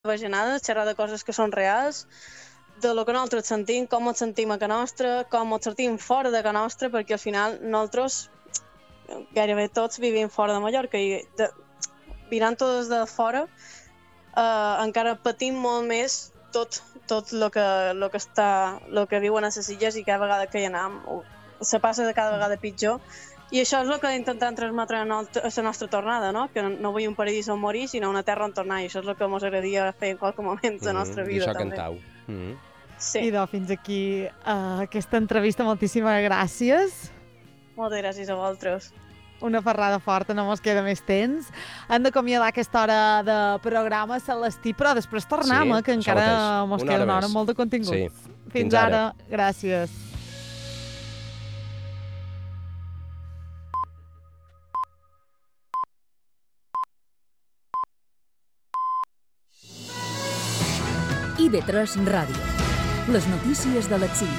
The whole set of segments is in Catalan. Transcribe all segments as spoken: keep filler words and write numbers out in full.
bajanades, xerrar de coses que són reals, de lo que nosaltres sentim, com ens sentim a casa nostra, com ens sentim fora de casa nostra, perquè al final nosaltres gairebé tots vivim fora de Mallorca i de, mirant tot des de fora eh, encara patim molt més tot tot el que, lo que, està, lo que viuen a les illes i cada vegada que hi anem se passa de cada vegada pitjor. I això és el que intentem transmetre a la nostra tornada, no? Que no vull un paradís on morir, sinó una terra on tornar, i això és el que ens agradaria fer en qualque moment de la nostra vida. I això també. cantau. Mm. Sí. Idò, fins aquí uh, aquesta entrevista. Moltíssimes gràcies. Moltes gràcies a vosaltres. Una ferrada forta, no mos queda més temps. Hem d'acomiadar aquesta hora de programa, Celestí, però després tornem, sí, eh, que encara mos queda una hora amb molt de contingut. Sí. Fins, Fins ara. ara. Gràcies. I V tres Ràdio. Les notícies de l'exili.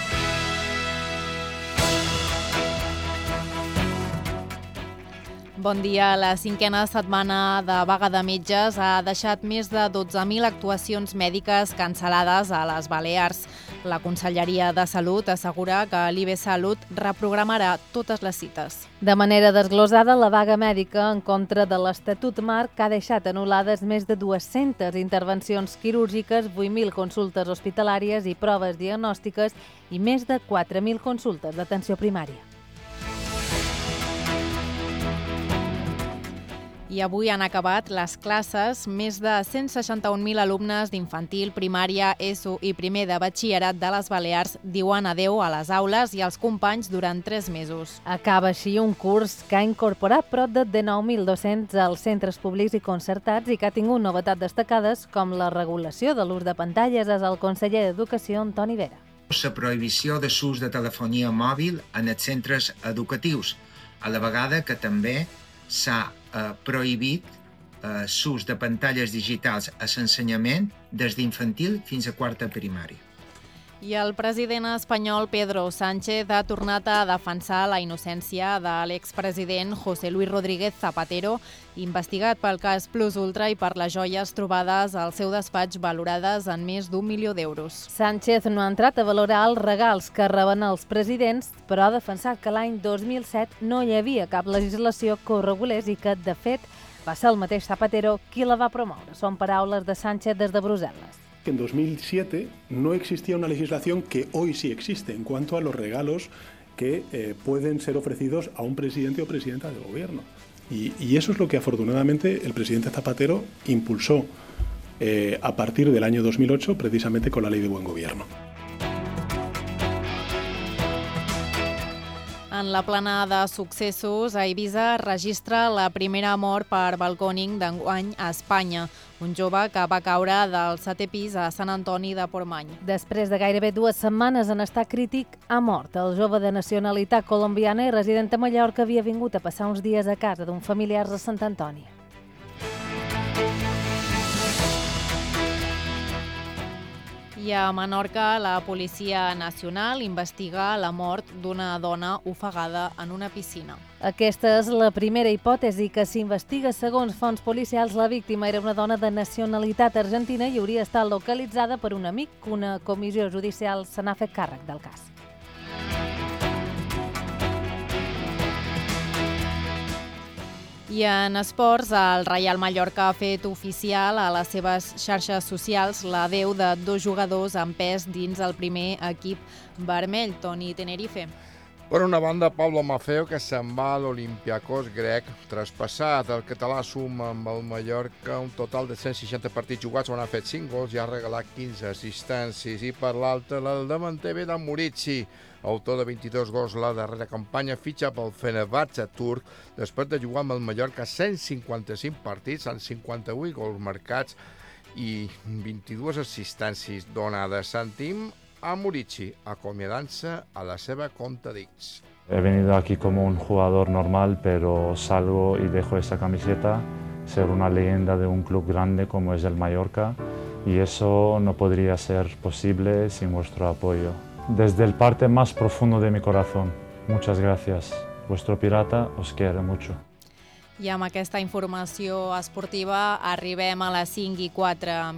Bon dia. La cinquena setmana de vaga de metges ha deixat més de dotze mil actuacions mèdiques cancel·lades a les Balears. La Conselleria de Salut assegura que l'I B Salut reprogramarà totes les cites. De manera desglosada, la vaga mèdica en contra de l'Estatut Marc ha deixat anul·lades més de dues-centes intervencions quirúrgiques, vuit mil consultes hospitalàries i proves diagnòstiques i més de quatre mil consultes d'atenció primària. I avui han acabat les classes més de cent seixanta-un mil alumnes d'infantil, primària, ESO i primer de batxillerat de les Balears diuen adeu a les aules i als companys durant tres mesos. Acaba així un curs que ha incorporat prop de dinou mil docents als centres públics i concertats i que ha tingut novetats destacades com la regulació de l'ús de pantalles, és el conseller d'Educació, Antoni Vera. La prohibició de l'ús de telefonia mòbil en els centres educatius, a la vegada que també s'ha eh, prohibit eh, l'ús de pantalles digitals a l'ensenyament des d'infantil fins a quarta primària. I el president espanyol Pedro Sánchez ha tornat a defensar la innocència de l'expresident José Luis Rodríguez Zapatero, investigat pel cas Plus Ultra i per les joies trobades al seu despatx valorades en més d'un milió d'euros. Sánchez no ha entrat a valorar els regals que reben els presidents, però ha defensat que l'any dos mil set no hi havia cap legislació que ho regulés i que, de fet, va ser el mateix Zapatero qui la va promoure. Són paraules de Sánchez des de Brussel·les. En dos mil siete no existía una legislación que hoy sí existe en cuanto a los regalos que eh, pueden ser ofrecidos a un presidente o presidenta del gobierno. Y, y eso es lo que afortunadamente el presidente Zapatero impulsó eh, a partir del año dos mil ocho, precisamente con la Ley de Buen Gobierno. En la plana de successos, a Eivissa registra la primera mort per balcòning d'enguany a Espanya. Un jove que va caure del setè pis a Sant Antoni de Portmany. Després de gairebé dues setmanes en estat crític, ha mort. El jove de nacionalitat colombiana i resident a Mallorca havia vingut a passar uns dies a casa d'un familiar de Sant Antoni. I a Menorca, la Policia Nacional investiga la mort d'una dona ofegada en una piscina. Aquesta és la primera hipòtesi que s'investiga. Segons fonts policials, la víctima era una dona de nacionalitat argentina i hauria estat localitzada per un amic. Una comissió judicial se n'ha fet càrrec del cas. I en esports, el Reial Mallorca ha fet oficial a les seves xarxes socials l'adeu de dos jugadors en pes dins el primer equip vermell, Toni Tenerife. Per una banda, Pablo Maffeo, que se'n va a l'Olympiacos grec traspassat. El català suma amb el Mallorca un total de cent seixanta partits jugats on ha fet cinc gols i ha regalat quinze assistències. I per l'altra, el davanter Vedan Murici, autor de vint-i-dos gols la darrera campanya, fitxa pel Fenerbahçe turc després de jugar amb el Mallorca cent cinquanta-cinc partits amb cinquanta-vuit gols marcats i vint-i-dues assistències donades. Sentim a Murici acomiadant-se a la seva compte d'X. He venido aquí como un jugador normal, pero salgo y dejo esa camiseta, ser una leyenda de un club grande como es el Mallorca, y eso no podría ser posible sin vuestro apoyo. Desde el parte más profundo de mi corazón, muchas gracias. Vuestro pirata os quiere mucho. I amb aquesta informació esportiva arribem a les cinc i quatre